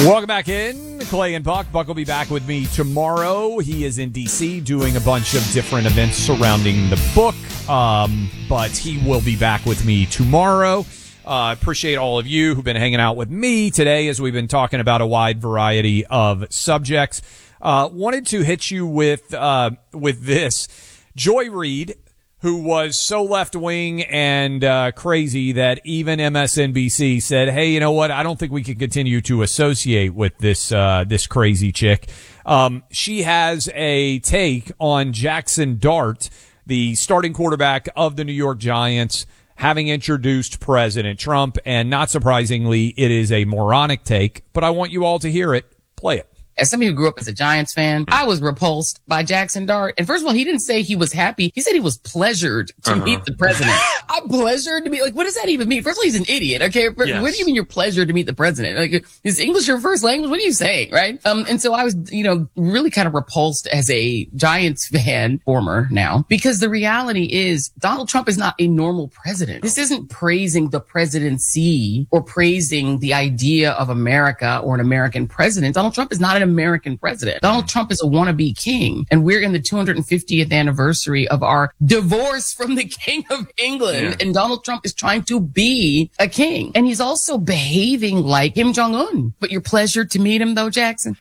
Welcome back in. Clay and Buck. Buck will be back with me tomorrow. He is in D.C. doing a bunch of different events surrounding the book, but he will be back with me tomorrow. Appreciate all of you who've been hanging out with me today as we've been talking about a wide variety of subjects. Wanted to hit you with this. Joy Reid, who was so left-wing and crazy that even MSNBC said, hey, you know what? I don't think we can continue to associate with this crazy chick. She has a take on Jackson Dart, the starting quarterback of the New York Giants, having introduced President Trump. And not surprisingly, it is a moronic take, but I want you all to hear it. Play it. As somebody who grew up as a Giants fan, I was repulsed by Jackson Dart. And first of all, he didn't say he was happy. He said he was pleasured to meet the president. I'm pleasured to meet, what does that even mean? First of all, he's an idiot, okay? Yes. What do you mean you're pleasured to meet the president? Like, is English your first language? What are you saying, right? And so I was, really kind of repulsed as a Giants fan, former now, because the reality is Donald Trump is not a normal president. This isn't praising the presidency or praising the idea of America or an American president. Donald Trump is not an American president. Donald Trump is a wannabe king, and we're in the 250th anniversary of our divorce from the King of England, and Donald Trump is trying to be a king, and he's also behaving like Kim Jong-un. But you're pleasured to meet him, though, Jackson?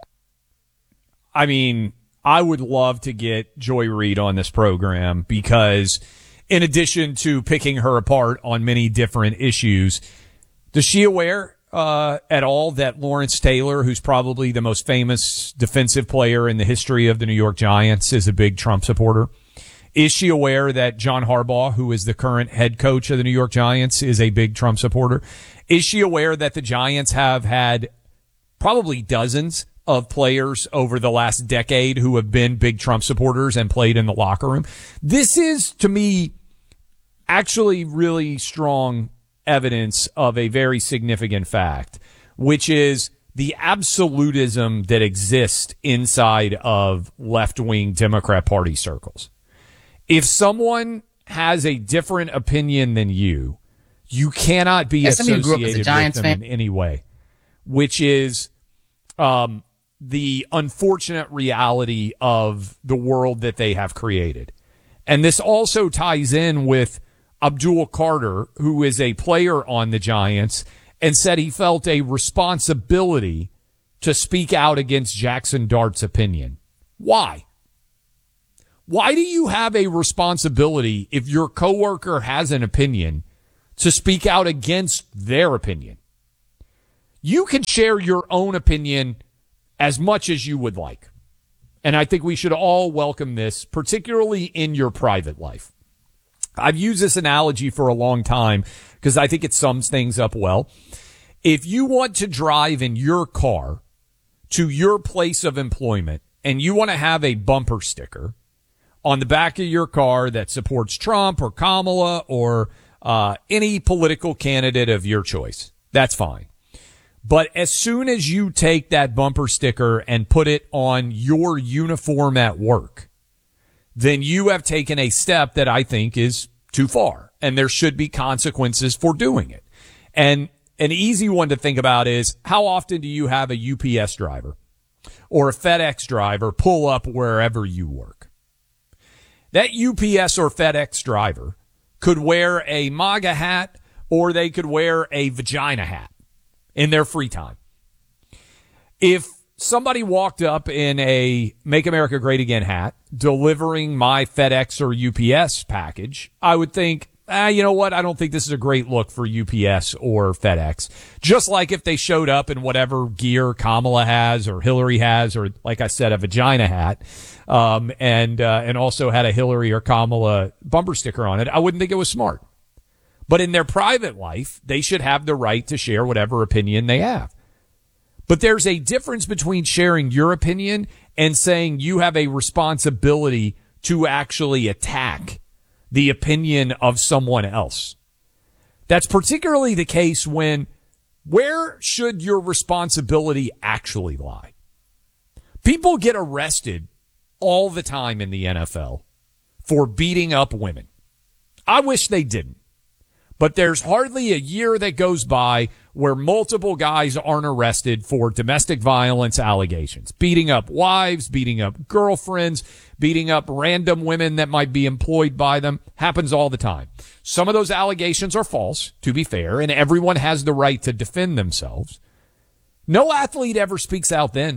I mean, I would love to get Joy Reid on this program because in addition to picking her apart on many different issues, is she aware at all that Lawrence Taylor, who's probably the most famous defensive player in the history of the New York Giants, is a big Trump supporter? Is she aware that John Harbaugh, who is the current head coach of the New York Giants, is a big Trump supporter? Is she aware that the Giants have had probably dozens of players over the last decade who have been big Trump supporters and played in the locker room? This is, to me, actually really strong evidence of a very significant fact, which is the absolutism that exists inside of left-wing Democrat Party circles. If someone has a different opinion than you cannot be associated with them in any way, which is the unfortunate reality of the world that they have created. And this also ties in with Abdul Carter, who is a player on the Giants, and said he felt a responsibility to speak out against Jackson Dart's opinion. Why? Why do you have a responsibility if your coworker has an opinion to speak out against their opinion? You can share your own opinion as much as you would like. And I think we should all welcome this, particularly in your private life. I've used this analogy for a long time because I think it sums things up well. If you want to drive in your car to your place of employment and you want to have a bumper sticker on the back of your car that supports Trump or Kamala or any political candidate of your choice, that's fine. But as soon as you take that bumper sticker and put it on your uniform at work, then you have taken a step that I think is too far, and there should be consequences for doing it. And an easy one to think about is, how often do you have a UPS driver or a FedEx driver pull up wherever you work? That UPS or FedEx driver could wear a MAGA hat or they could wear a vagina hat in their free time. If somebody walked up in a Make America Great Again hat delivering my FedEx or UPS package, I would think, you know what? I don't think this is a great look for UPS or FedEx. Just like if they showed up in whatever gear Kamala has or Hillary has, or like I said, a vagina hat, and also had a Hillary or Kamala bumper sticker on it, I wouldn't think it was smart. But in their private life, they should have the right to share whatever opinion they have. But there's a difference between sharing your opinion and saying you have a responsibility to actually attack the opinion of someone else. That's particularly the case where should your responsibility actually lie? People get arrested all the time in the NFL for beating up women. I wish they didn't. but there's hardly a year that goes by where multiple guys aren't arrested for domestic violence allegations, beating up wives, beating up girlfriends, beating up random women that might be employed by them. Happens all the time. Some of those allegations are false, to be fair, and everyone has the right to defend themselves. No athlete ever speaks out then.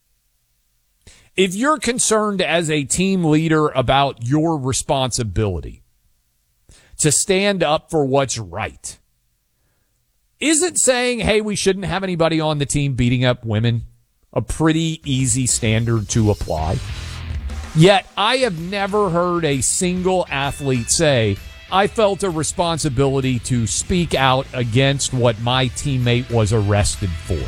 If you're concerned as a team leader about your responsibility to stand up for what's right, isn't saying, hey, we shouldn't have anybody on the team beating up women a pretty easy standard to apply? Yet I have never heard a single athlete say, I felt a responsibility to speak out against what my teammate was arrested for.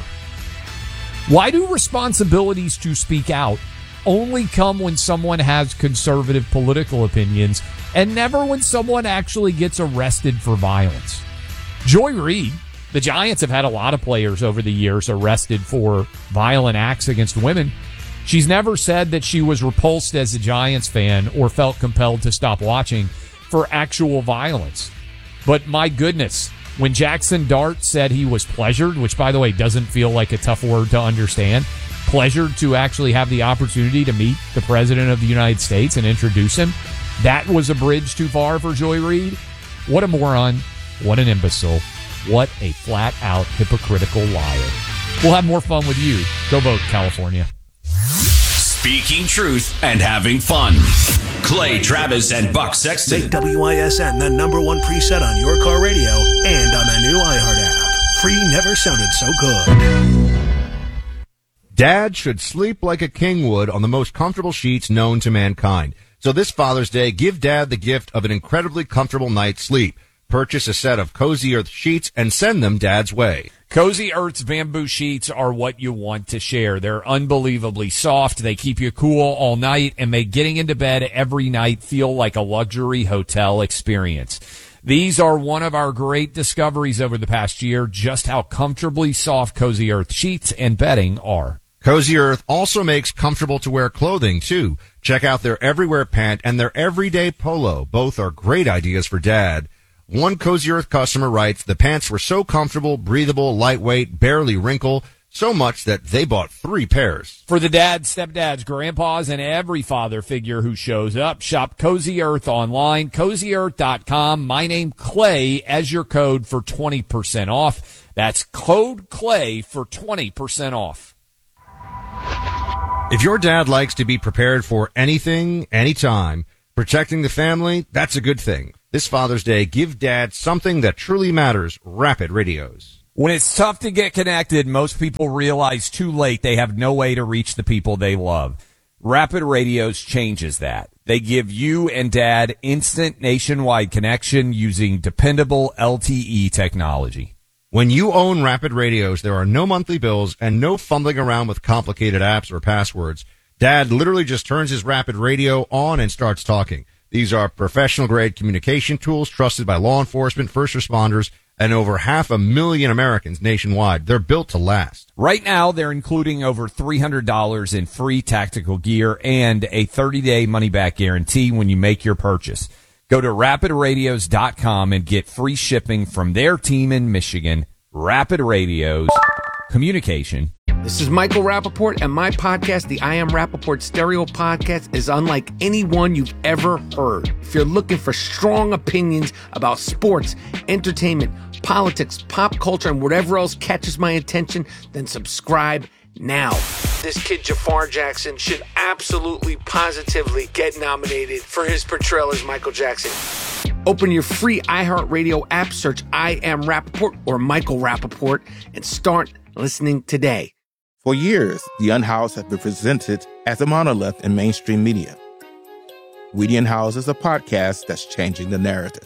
Why do responsibilities to speak out only come when someone has conservative political opinions and never when someone actually gets arrested for violence? Joy Reid, the Giants have had a lot of players over the years arrested for violent acts against women. She's never said that she was repulsed as a Giants fan or felt compelled to stop watching for actual violence. But my goodness, when Jackson Dart said he was pleasured, which by the way doesn't feel like a tough word to understand, pleasured to actually have the opportunity to meet the President of the United States and introduce him, that was a bridge too far for Joy Reid. What a moron. What an imbecile. What a flat-out hypocritical liar. We'll have more fun with you. Go vote, California. Speaking truth and having fun. Clay Travis and Buck Sexton. Make WISN the #1 preset on your car radio and on the new iHeart app. Free never sounded so good. Dad should sleep like a king would on the most comfortable sheets known to mankind. So this Father's Day, give Dad the gift of an incredibly comfortable night's sleep. Purchase a set of Cozy Earth sheets and send them Dad's way. Cozy Earth's bamboo sheets are what you want to share. They're unbelievably soft. They keep you cool all night and make getting into bed every night feel like a luxury hotel experience. These are one of our great discoveries over the past year, just how comfortably soft Cozy Earth sheets and bedding are. Cozy Earth also makes comfortable to wear clothing too. Check out their Everywhere pant and their Everyday polo. Both are great ideas for Dad. One Cozy Earth customer writes, the pants were so comfortable, breathable, lightweight, barely wrinkle, so much that they bought 3 pairs. For the dads, stepdads, grandpas, and every father figure who shows up, shop Cozy Earth online, CozyEarth.com. My name, Clay, as your code for 20% off. That's code Clay for 20% off. If your dad likes to be prepared for anything, anytime, protecting the family, that's a good thing. This Father's Day, give Dad something that truly matters, Rapid Radios. When it's tough to get connected, most people realize too late they have no way to reach the people they love. Rapid Radios changes that. They give you and Dad instant nationwide connection using dependable LTE technology. When you own Rapid Radios, there are no monthly bills and no fumbling around with complicated apps or passwords. Dad literally just turns his Rapid Radio on and starts talking. These are professional-grade communication tools trusted by law enforcement, first responders, and over 500,000 Americans nationwide. They're built to last. Right now, they're including over $300 in free tactical gear and a 30-day money-back guarantee when you make your purchase. Go to rapidradios.com and get free shipping from their team in Michigan. Rapid Radios. Communication. This is Michael Rappaport, and my podcast, the I Am Rappaport Stereo Podcast, is unlike any one you've ever heard. If you're looking for strong opinions about sports, entertainment, politics, pop culture, and whatever else catches my attention, then subscribe now. This kid, Jafar Jackson, should absolutely, positively get nominated for his portrayal as Michael Jackson. Open your free iHeartRadio app, search I Am Rappaport or Michael Rappaport, and start listening today. For years, The Unhoused have been presented as a monolith in mainstream media. We The Unhoused is a podcast that's changing the narrative.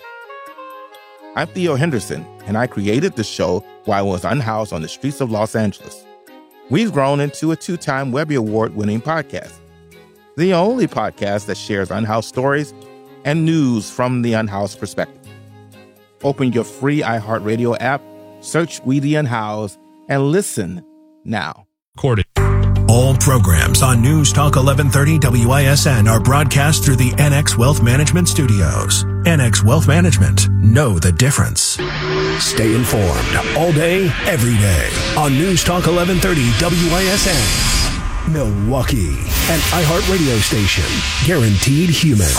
I'm Theo Henderson, and I created the show while I was unhoused on the streets of Los Angeles. We've grown into a 2-time Webby Award-winning podcast, the only podcast that shares unhoused stories and news from the unhoused perspective. Open your free iHeartRadio app, search We The Unhoused, and listen now. Recorded. All programs on News Talk 1130 WISN are broadcast through the NX Wealth Management Studios. NX Wealth Management. Know the difference. Stay informed all day, every day on News Talk 1130 WISN. Milwaukee, an iHeartRadio station. Guaranteed human.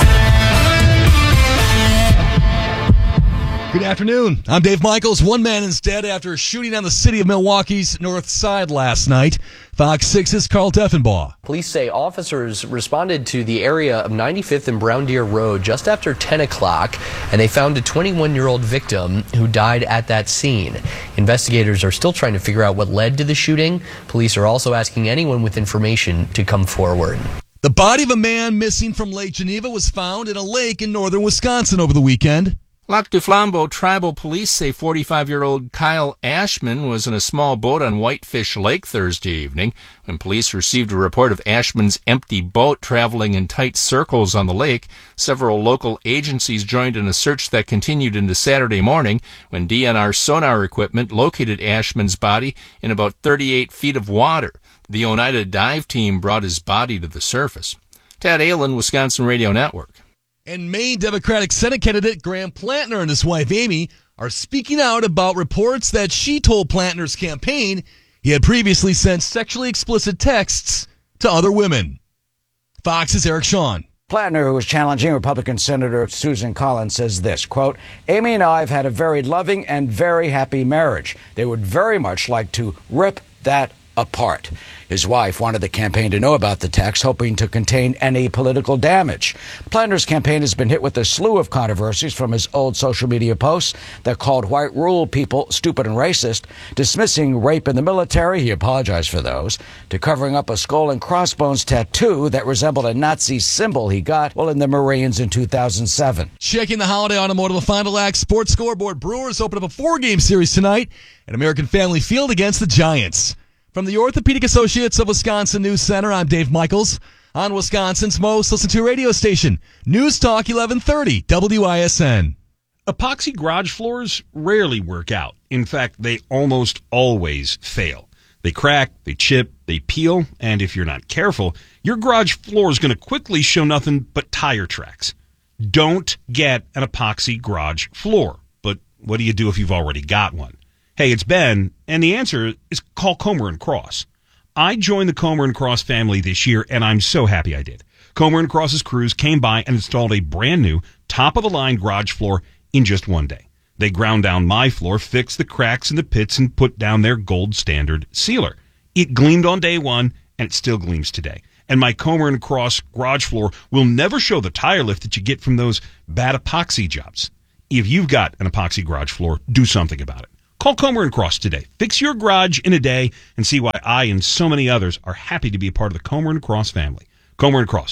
Good afternoon. I'm Dave Michaels. One man is dead after shooting on the city of Milwaukee's north side last night. Fox 6's Carl Deffenbaugh. Police say officers responded to the area of 95th and Brown Deer Road just after 10 o'clock, and they found a 21-year-old victim who died at that scene. Investigators are still trying to figure out what led to the shooting. Police are also asking anyone with information to come forward. The body of a man missing from Lake Geneva was found in a lake in northern Wisconsin over the weekend. Lac du Flambeau tribal police say 45-year-old Kyle Ashman was in a small boat on Whitefish Lake Thursday evening when police received a report of Ashman's empty boat traveling in tight circles on the lake. Several local agencies joined in a search that continued into Saturday morning when DNR sonar equipment located Ashman's body in about 38 feet of water. The Oneida dive team brought his body to the surface. Tad Allen, Wisconsin Radio Network. And Maine Democratic Senate candidate Graham Plantner and his wife Amy are speaking out about reports that she told Plantner's campaign he had previously sent sexually explicit texts to other women. Fox's Eric Shawn. Plantner, who is challenging Republican Senator Susan Collins, says this, quote, Amy and I have had a very loving and very happy marriage. They would very much like to rip that apart. His wife wanted the campaign to know about the text, hoping to contain any political damage. Plantner's campaign has been hit with a slew of controversies from his old social media posts that called white rural people stupid and racist, dismissing rape in the military, he apologized for those, to covering up a skull and crossbones tattoo that resembled a Nazi symbol he got while in the Marines in 2007. Checking the holiday automotive final act sports scoreboard, Brewers open up a 4-game series tonight at American Family Field against the Giants. From the Orthopedic Associates of Wisconsin News Center, I'm Dave Michaels on Wisconsin's most listened to radio station, News Talk 1130 WISN. Epoxy garage floors rarely work out. In fact, they almost always fail. They crack, they chip, they peel, and if you're not careful, your garage floor is going to quickly show nothing but tire tracks. Don't get an epoxy garage floor. But what do you do if you've already got one? Hey, it's Ben, and the answer is call Comer & Cross. I joined the Comer & Cross family this year, and I'm so happy I did. Comer & Cross's crews came by and installed a brand new, top-of-the-line garage floor in just one day. They ground down my floor, fixed the cracks in the pits, and put down their gold standard sealer. It gleamed on day one, and it still gleams today. And my Comer & Cross garage floor will never show the tire lift that you get from those bad epoxy jobs. If you've got an epoxy garage floor, do something about it. Call Comer & Cross today. Fix your garage in a day and see why I and so many others are happy to be a part of the Comer & Cross family. Comer & Cross,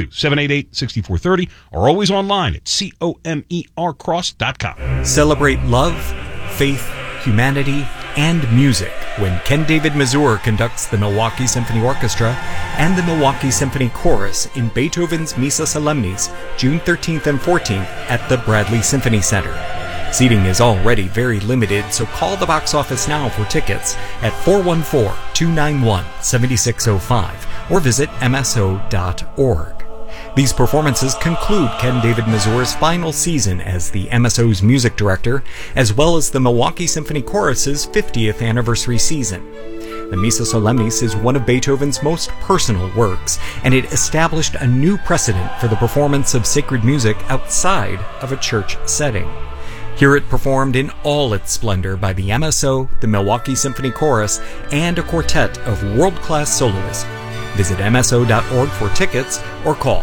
262-788-6430, or always online at comercross.com. Celebrate love, faith, humanity, and music when Ken David Mazur conducts the Milwaukee Symphony Orchestra and the Milwaukee Symphony Chorus in Beethoven's Missa Solemnis, June 13th and 14th at the Bradley Symphony Center. Seating is already very limited, so call the box office now for tickets at 414-291-7605 or visit mso.org. These performances conclude Ken David Mazur's final season as the MSO's music director, as well as the Milwaukee Symphony Chorus's 50th anniversary season. The Missa Solemnis is one of Beethoven's most personal works, and it established a new precedent for the performance of sacred music outside of a church setting. Hear it performed in all its splendor by the MSO, the Milwaukee Symphony Chorus, and a quartet of world-class soloists. Visit mso.org for tickets or call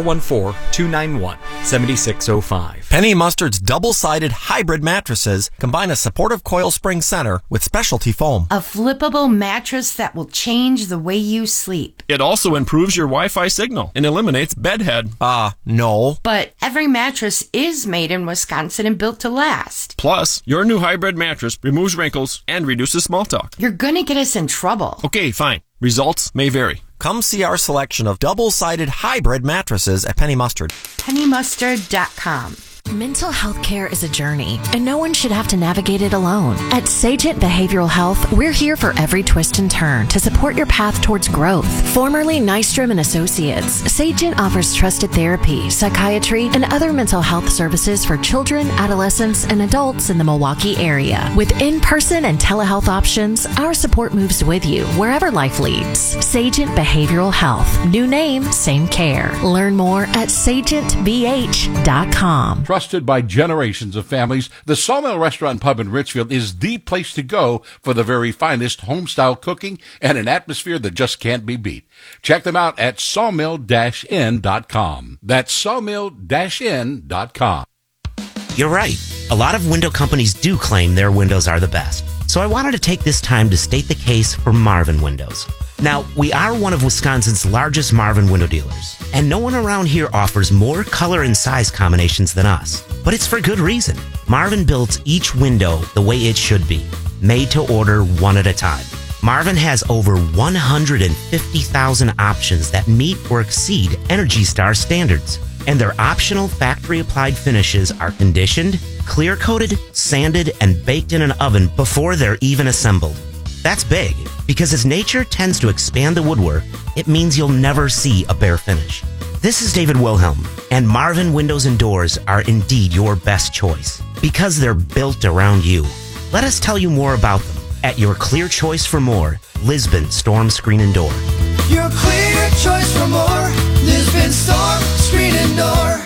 414-291-7605. Penny Mustard's double-sided hybrid mattresses combine a supportive coil spring center with specialty foam. A flippable mattress that will change the way you sleep. It also improves your Wi-Fi signal and eliminates bedhead. No. But every mattress is made in Wisconsin and built to last. Plus, your new hybrid mattress removes wrinkles and reduces small talk. You're gonna get us in trouble. Okay, fine. Results may vary. Come see our selection of double-sided hybrid mattresses at Penny Mustard. PennyMustard.com. Mental health care is a journey, and no one should have to navigate it alone. At Sagent Behavioral Health, we're here for every twist and turn to support your path towards growth. Formerly Nystrom & Associates, Sagent offers trusted therapy, psychiatry, and other mental health services for children, adolescents, and adults in the Milwaukee area. With in-person and telehealth options, our support moves with you wherever life leads. Sagent Behavioral Health. New name, same care. Learn more at sagentbh.com. Trusted by generations of families, the Sawmill Restaurant and Pub in Richfield is the place to go for the very finest home-style cooking and an atmosphere that just can't be beat. Check them out at sawmill-in.com. That's sawmill-in.com. You're right. A lot of window companies do claim their windows are the best. So I wanted to take this time to state the case for Marvin Windows. Now, we are one of Wisconsin's largest Marvin window dealers, and no one around here offers more color and size combinations than us. But it's for good reason. Marvin builds each window the way it should be, made to order one at a time. Marvin has over 150,000 options that meet or exceed Energy Star standards, and their optional factory-applied finishes are conditioned, clear-coated, sanded, and baked in an oven before they're even assembled. That's big, because as nature tends to expand the woodwork, it means you'll never see a bare finish. This is David Wilhelm, and Marvin Windows and Doors are indeed your best choice, because they're built around you. Let us tell you more about them at your clear choice for more, Lisbon Storm Screen and Door. Your clear choice for more, Lisbon Storm Screen and Door.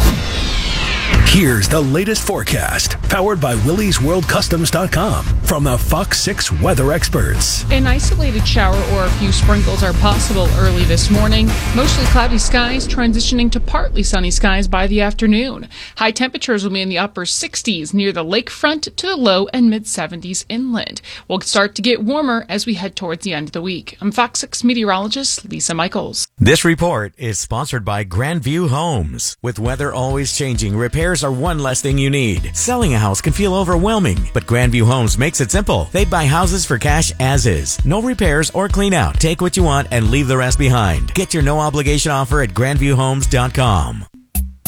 Here's the latest forecast, powered by WillysWorldCustoms.com from the Fox 6 weather experts. An isolated shower or a few sprinkles are possible early this morning. Mostly cloudy skies transitioning to partly sunny skies by the afternoon. High temperatures will be in the upper 60s near the lakefront to the low and mid 70s inland. We'll start to get warmer as we head towards the end of the week. I'm Fox 6 meteorologist Lisa Michaels. This report is sponsored by Grandview Homes. With weather always changing, repairs are one less thing you need. Selling a house can feel overwhelming, but Grandview Homes makes it simple. They buy houses for cash as is. No repairs or clean out. Take what you want and leave the rest behind. Get your no obligation offer at grandviewhomes.com.